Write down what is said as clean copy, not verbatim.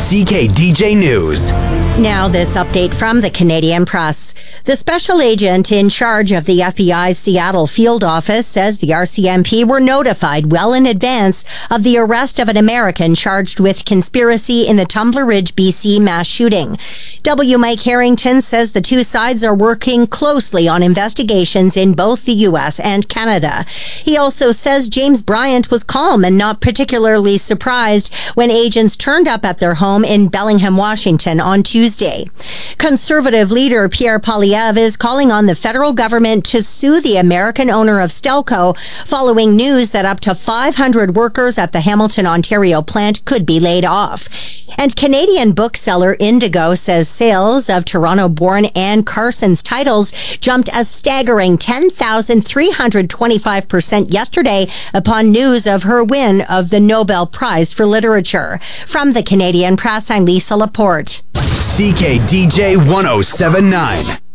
CKDJ News. Now, this update from the Canadian Press. The special agent in charge of the FBI's Seattle field office says the RCMP were notified well in advance of the arrest of an American charged with conspiracy in the Tumbler Ridge, BC mass shooting. W. Mike Harrington says the two sides are working closely on investigations in both the U.S. and Canada. He also says James Bryant was calm and not particularly surprised when agents turned up at their home in Bellingham, Washington on Tuesday. Conservative leader Pierre Poilievre is calling on the federal government to sue the American owner of Stelco following news that up to 500 workers at the Hamilton, Ontario plant could be laid off. And Canadian bookseller Indigo says sales of Toronto-born Anne Carson's titles jumped a staggering 10,325% yesterday upon news of her win of the Nobel Prize for Literature. From the Canadian Press, I'm Lisa Laporte. CKDJ 1079.